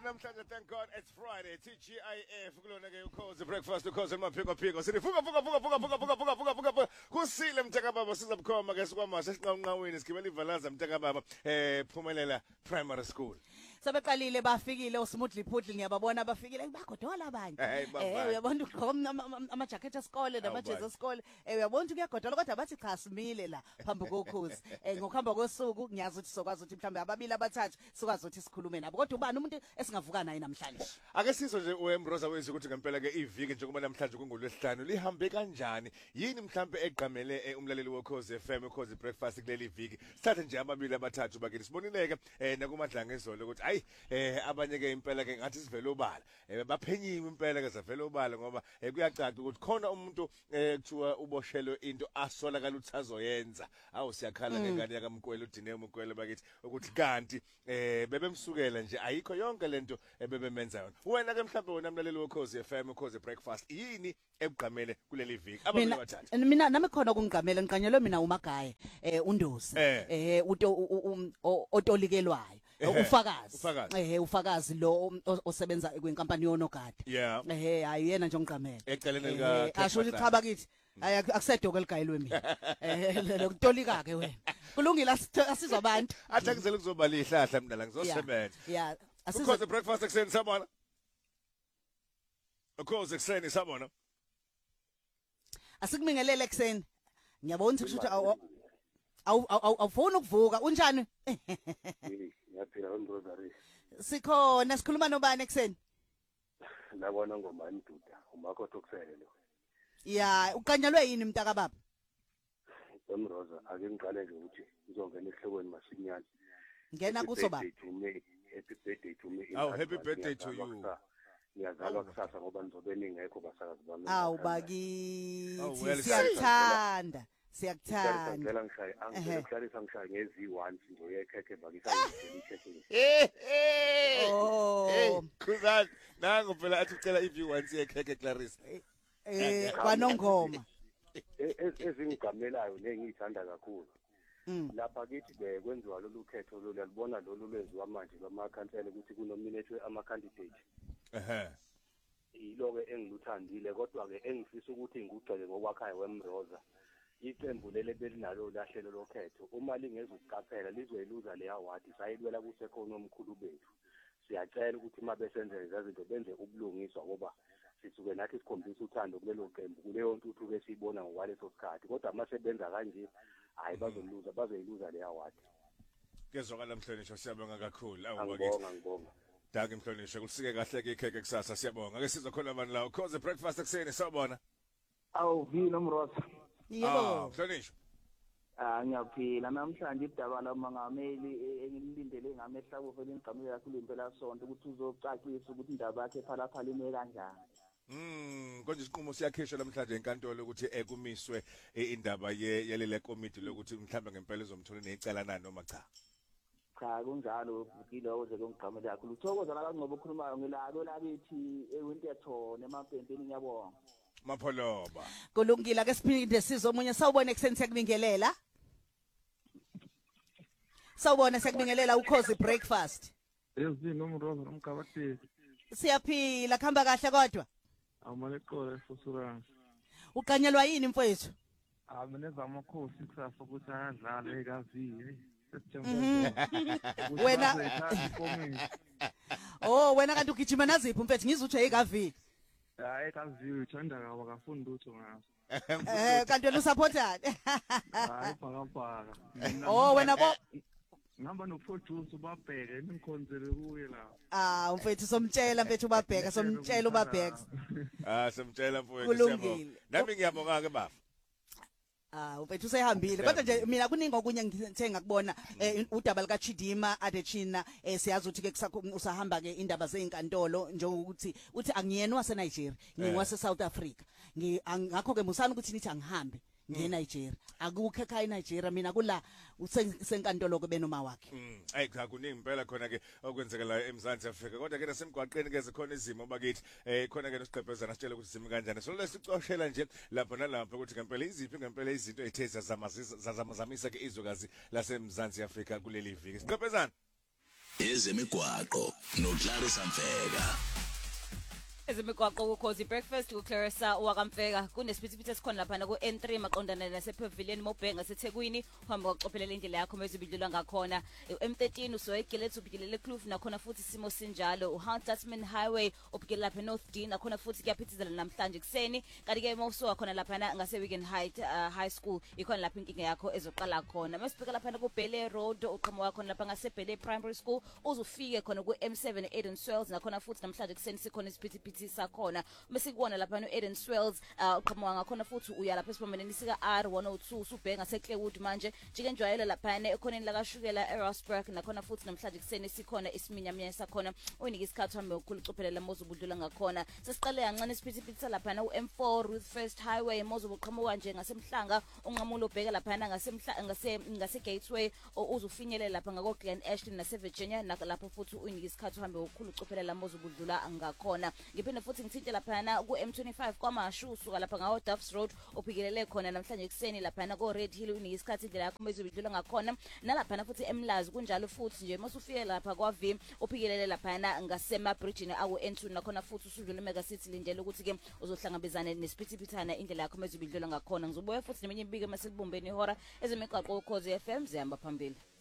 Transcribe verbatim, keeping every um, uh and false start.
namhlanje thank God it's Friday T G I F kulona ke ukhoze breakfast ukhoze maphiko phiko sithi vuka vuka vuka vuka vuka vuka vuka vuka vuka kusile mtaka baba sizabukhoma ke sikwamasa siqanqaweni sigibela ivalaza mtaka baba eh Phumelela Primary School Sebeqalile bafikile uSmoothly Phudli ngiyababona bafikile bagodola abanye eh uyabona ugqoka ama jacket esikole namajezi esikole eh uyabona ukuthi kuyagodola kodwa bathi cha simile la phambi kokhozi eh ngokuhamba kosuku ngiyazi ukuthi sokwazi ukuthi mhlambe ababili abathathu sokwazi ukuthi sikhulume nabo kodwa ubani umuntu esingavuka naye namhlanje ake sizwe nje uMroza wethu ukuthi ngempela ke iviki njengoba namhlanje kungolwesihlanu lihambe kanjani yini mhlambe eqhamele umlaleli wokhozi F M ukhozi breakfast kuleli viki sithathe nje ababili abathathu bakithi sibonileke eh nakumadlanga ezolo ukuthi ayi eh abanye ke impela ke ngathi sivele obala eh baphenyiwe impela ke savele obala ngoba kuyacaca ukuthi khona umuntu eh kuthiwa uboshelwe into asola kaluthazo yenza awu siyakhala ngengane yakamkwelo udine umkwelo bakithi ukuthi kanti eh bebemsukela nje ayikho yonke lento ebebemenza yona wena ke mhlawumbe wena mlaleli wokhozi F M ukhozi breakfast yini ebuqhamele kuleli viki ababili bathathu mina nami khona kungiqhamela ngiqanyelwe mina uMagaye eh uNdosi eh otolikelwayo ufakazi eh ufakazi lo osebenza kwenkampani yonogadi eh ayiyena nje ongiqhamela eceleni lika asho ukuthi cha bakithi akusedoko eligayelwe mina eh lokutolika ke wena kulungile asizwa abantu athi akuzele kuzoba lihlahla mina la ngizosebenza yeah asizwa breakfast ekseni sabona ukhoze ekseni sabona Asikubingelele ekseni ngiyabona ukuthi awu awu awufuni ukuvuka unjani Ngiyaphila uMrozari Sikhona sikhuluma nobani ekseni Labona ngomani duda umakho thokusele lo Ya uqanyelwe yini mntaka baba uMroza ake ngiqale nje ukuthi ngizongena esihlokweni masinyane Ngena kuso baba Happy birthday to me Oh happy birthday to you Ngiyazalwa kusasa ngoba nizobe ningekho basakazi bami Awu bakithi siyakuthanda siyakuthanda ngicela ngishaye angikuhlalisa ngishaye ngezi one nje yekhekhe bakisa ngisheshini eh eh oh kuzani nangu phela athi ucela i V one yekhekhe Clarissa eh kwanongoma ezingigamelayo nengithanda kakhulu lapha kithi ke kwenziwa lolu khetho lo liyabona lolu lwenziwa manje lwamakhansela ukuthi kunominate ama candidate ehe yilo ke engiluthandile kodwa ke engifisa ukuthi ngigcele ngokwakhayo weMroza iqembu lele belinalo lahlelo lokhetho uma lingezukuqaphela lizoyiluza le award sayilwela kusekhona omkhulu bethu siyacela ukuthi mabesenze izinto benze ubulungiswa ngoba sisuke nathi sikhombisa uthando kulelo qembu kuleyo ntuthu ke siyibona ngokwaleso sikhathi kodwa mase benza kanje hayi bazoluza bazoyiluza le award kezwakala mhlonishwa siyabonga kakhulu awubakithi ngibonga Dake mhlonishwa kusike kahle ke ikheke kusasa siyabonga ke sizokhona abantu la ukhoze breakfast ekseni sawubona Awu vina uMroza Yebo mhlonishwa Ah ngiyaphila namhlanje idabana mangameli engilindele ngamehla kuvela ingqamulo yakhe impela sonto ukuthi uzocacisa ukuthi indaba yakhe phala phala ime kanjani Mm konje isiqumo siyakhishwa namhlanje enkantolo ukuthi ekumiswe indaba yelele committee lokuthi mhlawumbe ngempela izomthola necala nani noma cha Cha kunjalo ngilo ze ngqamulo yakhe uthokoza la kangcobo okhulumayo ngilalo labethi ewintetho nemapempeni ngiyabonga Mapholoba kulungile ke siphinde sizomunye sawubona ekseni siyakubingelela Sawubona siyakubingelela ukhozi breakfast Yezini uMroza nomgabathi Siyaphila khamba kahle kodwa Awumaleqola efosurana Uqanyelwa yini mfowethu Ah mina zamakhosi kusasa ukuthi ayadlala ekaziwe Wena Oh wena kanti ugijima naziphi mfethu ngizwe uthi ayikavi Hayi kaziwe uthanda kawa kafundi utho ngaso Eh kanti wena usupportani Hayi phaka phaka Oh wena bo Ngihamba noProduce ubabheke ningikhonzele kuye la Ah mfethu somtshela mfethu ubabheka somtshela ubabheka Ah somtshela mfowethu siyabonga nami ngiyabonga ke baba Ah mfethu usehambile kodwa nje mina kuningi okunye ngithe ngakubona udaba lika Chidima Adechina siyazi ukuthi ke usahamba ke indaba zeinkantolo njengokuthi uthi angiyena wase Nigeria ngiwase South Africa ngakho ke musana ukuthi nithi angihambe nge Nigeria akukho ekhaya eNigeria mina kula usenkantolo ke benoma wakhe mm ayi cha kuningi impela khona ke okwenzekala eMzansi Afrika kodwa ke nasemgwaqeni ke zikhona izimo bakithi eh khona ke nosiqhephezana sitshela ukuthi simi kanjani so lesicoshela nje lapha nalapha ukuthi ngempela iziphi ngempela izinto ezitheza zamazamisa ke izwekazi laseMzansi Afrika kuleli viki siqhephezana ezemigwaqo noClarissa Mfeka. Ezemigwaqo ukhozi breakfast uClarissa wakamfeka kunesiphithiphithi esikhona lapha ku N three maqondana nasePavilion Mobhenga seThekwini uhamba ngokuxophelela indlela yakho mezibidlula ngakhona M thirteen usoyigelethu ubhekele eKloof nakhona futhi simo sinjalo uHunt Tasman Highway ubhekele lapha North D nakhona futhi kuyaphithizela namhlanje kuseni kanti ke mawuso wakhona lapha ngase Wigan Height uh, High School ikhona lapha inkinga yakho ezoqala khona masibheka lapha ku Bele Road uqhamuka wakhona lapha ngase Bele Primary School uzufike khona ku M seven Eden Swells nakhona futhi namhlanje kuseni sikhona isiphithiphithi sakhona mesikubona lapha no Eden Swells uqhamuka ngakhona futhi uya lapha esibambeni sika R one oh two usubhenga seClaywood manje jike njwayelo lapha ekhoneni la kaShukela eRossburg nakhona futhi namhlanje kuseni sikhona isiminyaminya sakhona uyinika isikhathi hambe ukucophelela mozubudlula ngakhona sesiqale kancane isiphithiphithi lapha na M four Ruth First Highway mozubuqhamuka nje ngasemhlanga unqamulo ubheka lapha ngasemhlanga ngase ngase Gateway uzufinyelela lapha ngako Glen Ashton nase Virginia lapho futhi uyinika isikhathi hambe ukucophelela mozubudlula ngakhona ngiphinde futhi ngithinte lapha na ku M twenty-five kwamashu usuka lapha ngawo Duffs Road ophikelele khona namhlanje kuseni lapha na ko Red Hill uyinika isikhathi indlela yakho mezibidlula ngakhona nalapha na futhi emlazi kunjalo futhi nje masufike lapha kwa V ophikelele lapha na ngasema bridge aku N two nakhona futhi usudlula eMega City lindele ukuthi ke uzohlangabezana nesiphithipithana indlela yakho mezibidlula ngakhona ngizobuya futhi neminye imbiko maselibumbeni ihora ezemigaqo ukhozi F M zihamba phambili.